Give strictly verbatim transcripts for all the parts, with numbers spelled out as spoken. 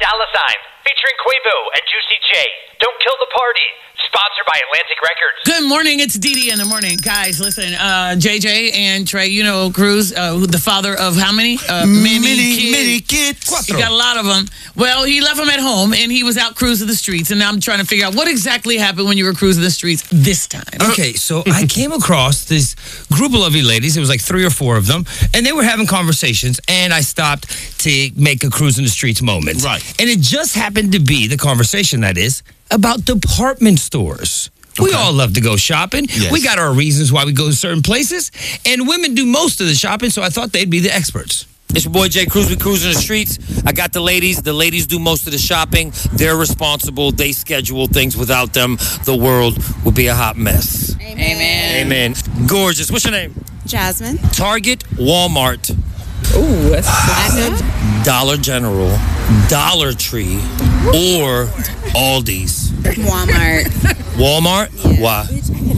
Dollar Sign, featuring Quavo and Juicy J. Don't Kill the Party. Sponsored by Atlantic Records. Good morning. It's Dee Dee in the morning. Guys, listen, uh, J J and Trey, you know Cruz, uh, the father of how many? Uh, many, many kids. Many kids. He got a lot of them. Well, he left them at home, and he was out cruising the streets, and now I'm trying to figure out what exactly happened when you were cruising the streets this time. Okay, so I came across this group of lovely ladies. It was like three or four of them, and they were having conversations, and I stopped to make a cruise in the streets moment. Right. And it just happened to be the conversation, that is, about department stores. We Okay. all love to go shopping. Yes. We got our reasons why we go to certain places, and women do most of the shopping, so I thought they'd be the experts. It's your boy Jay Cruz. We cruising the streets. I got the ladies. The ladies do most of the shopping. They're responsible. They schedule things. Without them, the world would be a hot mess. Amen. Amen. Gorgeous. What's your name? Jasmine. Target, Walmart, Ooh, that's I Dollar General, Dollar Tree, or Aldi's. Walmart. Walmart? Why?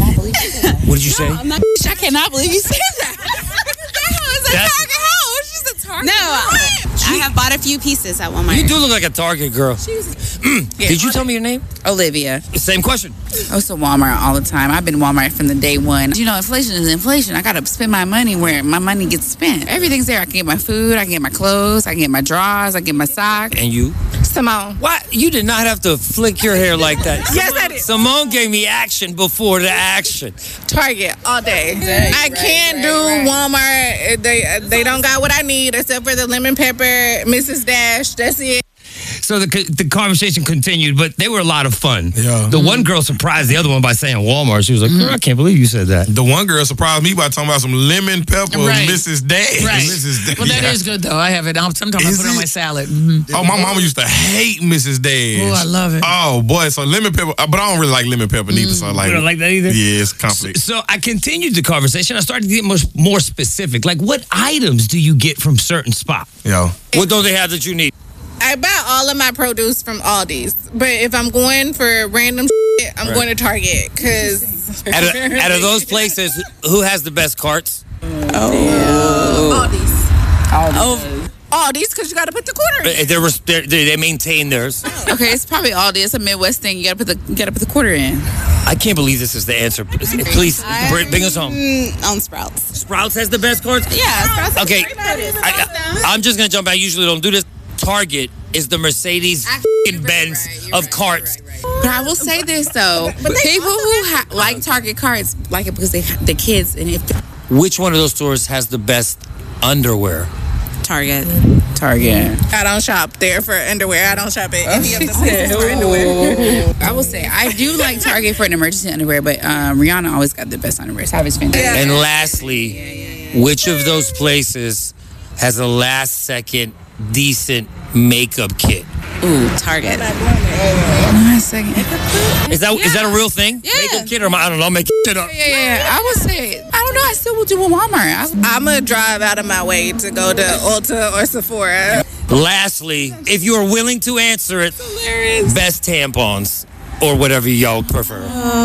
What did you say? I'm not, I cannot believe you said that. That was a That's- Target hoe. She's a Target. No, I have bought a few pieces at Walmart. You do look like a Target girl. Did you tell me your name? Olivia. Same question. I was to Walmart all the time. I've been Walmart from the day one. You know, inflation is inflation. I gotta spend my money where my money gets spent. Everything's there. I can get my food, I can get my clothes, I can get my drawers, I can get my socks. And you? Simone. Why? You did not have to flick your hair like that. Yes, I did. Simone gave me action before the action. Target all day. I can't do Walmart. They they don't got what I need except for the lemon pepper, Missus Dash. That's it. So the the conversation continued, but they were a lot of fun. Yeah. The one girl surprised the other one by saying Walmart. She was like, girl, I can't believe you said that. The one girl surprised me by talking about some lemon pepper, Right. Missus Dash. Right. Missus Dash. Well, that Yeah. is good, though. I have it. I'll- Sometimes I Is put it on it? my salad. Mhm. Oh, my mama used to hate Missus Dash. Oh, I love it. Oh, boy. So lemon pepper, but I don't really like lemon pepper neither. So I like You don't like that either? Yeah, it's conflict. So I continued the conversation. I started to get more, more specific. Like, what items do you get from certain spots? Yo. What don't they have that you need? I buy all of my produce from Aldi's, but if I'm going for random shit, I'm Right. going to Target because Out of, out of those places, who has the best carts? Aldi's. Aldi's. Oh, Aldi's because you got to put the quarter in. Uh, They're, res- they're, they they maintain theirs. Okay, it's probably Aldi. It's a Midwest thing. You gotta put the you gotta put the quarter in. I can't believe this is the answer. Please, bring bring us home. Mm, on Sprouts. Sprouts has the best carts? Yeah, Sprouts. has Okay, great produce. I, I, I'm just going to jump. I usually don't do this. Target is the Mercedes You're right, Benz right, you're of right, carts. right, right. But I will say this though, people who ha- like Target cards like it because they the kids and if Which one of those stores has the best underwear? Target, Target. I don't shop there for underwear. I don't shop at any of the places for underwear. I will say I do like Target for an emergency underwear, but um, Rihanna always got the best underwear. Savage fantastic. And lastly, which of those places has a last second decent makeup kit? Ooh, Target. One second. Is that is that a real thing? Yeah. Makeup kit or am I I don't know, make it up. Yeah, yeah, yeah. I would say I don't know. I still would do a Walmart. I, I'm going to drive out of my way to go to Ulta or Sephora. Lastly, if you are willing to answer it, best tampons or whatever y'all prefer.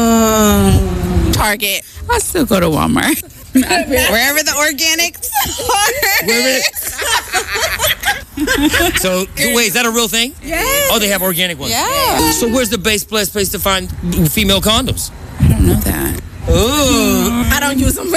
Target. I still go to Walmart. Wherever the organics are. So wait, is that a real thing? Yeah. Oh, they have organic ones. Yeah. So where's the best place place to find female condoms? I don't know that. I don't use them.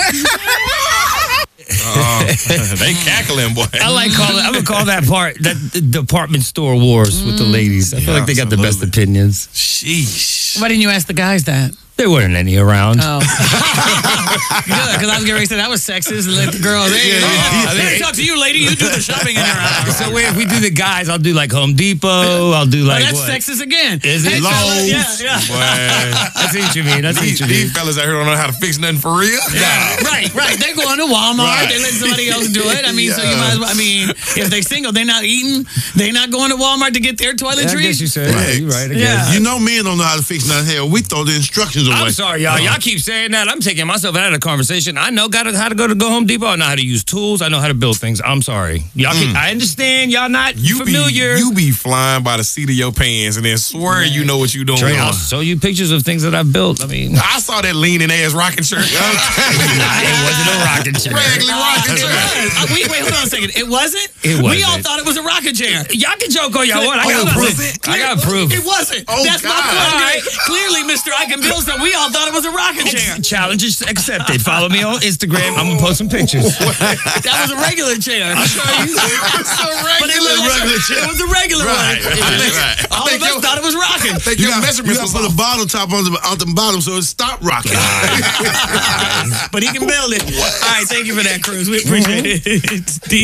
Uh, they cackling, boy. I like calling. I'm gonna call that part that the department store wars with the ladies. I feel Yeah, like they got the best absolutely. opinions. Sheesh. Why didn't you ask the guys that? There weren't any around. Oh. Good, because I was getting ready to say that was sexist and let the girls, hey, Yeah. let me talk to you, lady. You do the shopping in your house. So wait, if we do the guys, I'll do like Home Depot. I'll do Oh, like that's what? sexist again. Is it? Hey, fella, Lowe's. Yeah, yeah. Boy. I see what you mean. I see These, what you mean. these fellas out here don't know how to fix nothing for real. Yeah, right, right. They're going to Walmart. Right. They let somebody else do it. I mean, so you Yeah. might as well. I mean, if they're single, they're not eating. They're not going to Walmart to get their Yeah, I toiletries. guess you said. Right. You're right. I Yeah. guess. You know men don't know how to fix nothing. Hell, we throw the instructions shoes away. I'm sorry, y'all. Y'all keep saying that. I'm taking myself out of the conversation. I know got to, how to go to go Home Depot. I know how to use tools. I know how to build things. I'm sorry. Y'all Mm. keep, I understand y'all not You familiar. Be, you be flying by the seat of your pants and then swear you know what you doing. Trey, I'll show you pictures of things that I've built. I mean, I saw that leaning ass rocking shirt. nah, it wasn't a rocking chair. Raggedy rocking chair. Uh, wait, wait, hold on a second. It wasn't? It We all wasn't. thought it was a rocking chair. Y'all can joke all y'all want. I got Oh, proof. was it? I got proof. It wasn't. Oh, That's my God. point. All right. Clearly, Mister I can build stuff. We all thought it was a rocking chair. Challenge is accepted. Follow me on Instagram. I'm gonna post some pictures. That was a regular chair. I'll show you. It's a But it, regular was, regular chair. it was a regular Right, one. right, right. All of us thought it was rocking. Think You your got, measurements you got was to put off. a bottle top on the, on the bottom so it stop rocking. But he can build it. All right, thank you for that, Cruz. We appreciate it. It's D-